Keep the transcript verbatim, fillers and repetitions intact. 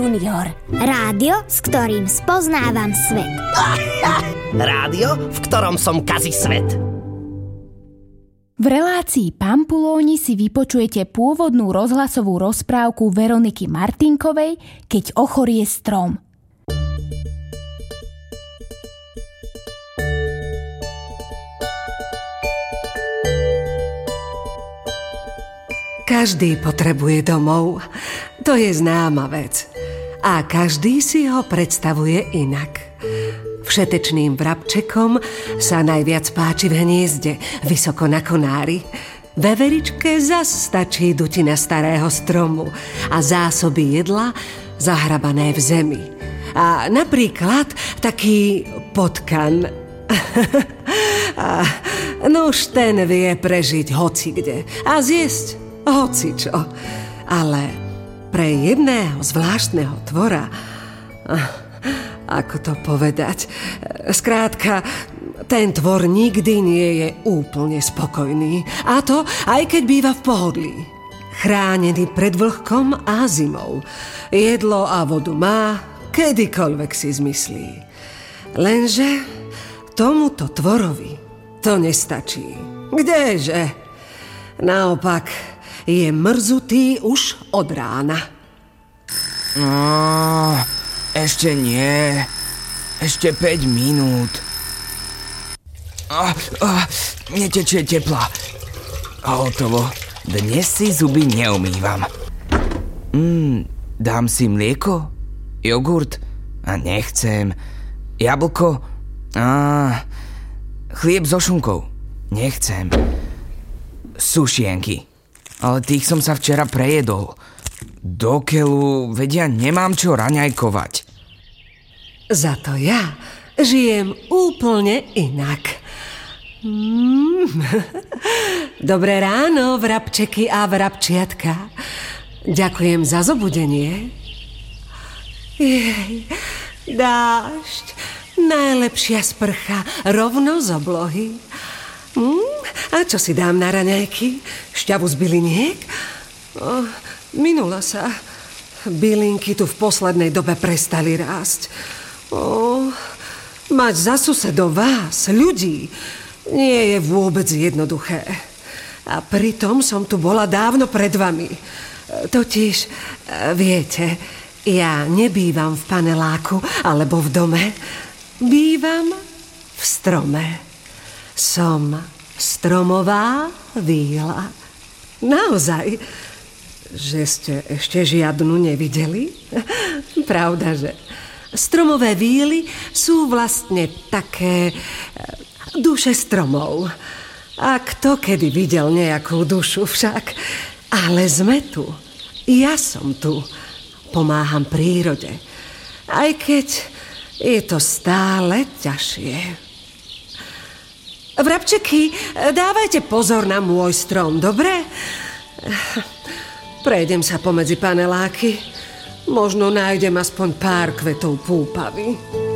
Junior. Rádio, s ktorým spoznávam svet. Rádio, v ktorom som kazi svet. V relácii Pampulóni si vypočujete pôvodnú rozhlasovú rozprávku Veroniky Martinkovej Keď ochorie strom. Každý potrebuje domov, to je známa vec. A každý si ho predstavuje inak. Všetečným vrabčekom sa najviac páči v hniezde, vysoko na konári. Veveričke zas stačí dutina starého stromu a zásoby jedla zahrabané v zemi. A napríklad taký potkan. No už ten vie prežiť hocikde a zjesť hocičo. Ale pre jedného zvláštneho tvora, ako to povedať, skrátka, ten tvor nikdy nie je úplne spokojný. A to aj keď býva v pohodlí. Chránený pred vlhkom a zimou. Jedlo a vodu má, kedykoľvek si zmyslí. Lenže tomuto tvorovi to nestačí. Kdeže? Naopak, je mrzutý už od rána. No, ešte nie. Ešte päť minút. Oh, oh, netečie tepla. Hotovo. Dnes si zuby neumývam. Mm, dám si mlieko? Jogurt? A nechcem. Jablko? Á, chlieb so šunkou? Nechcem. Sušienky. Ale tých som sa včera prejedol. Do keľu, vedia, nemám čo raňajkovať. Za to ja žijem úplne inak. Mm. Dobré ráno, vrabčeky a vrabčiatka. Ďakujem za zobudenie. Jej, dážď, najlepšia sprcha rovno z oblohy. Mm, a čo si dám na raňajky? Šťavu z byliniek? Oh, minulo sa. Bylinky tu v poslednej dobe prestali rásť. Oh, mať za susedov vás, ľudí, nie je vôbec jednoduché. A pritom som tu bola dávno pred vami. Totiž, viete, ja nebývam v paneláku alebo v dome. Bývam v strome. Som stromová víla. Naozaj, že ste ešte žiadnu nevideli? Pravda, že stromové víly sú vlastne také duše stromov. A kto kedy videl nejakú dušu však? Ale sme tu. Ja som tu. Pomáham prírode. Aj keď je to stále ťažšie. Vrabčeky, dávajte pozor na môj strom, dobre? Prejdem sa pomedzi paneláky. Možno nájdem aspoň pár kvetov púpavy.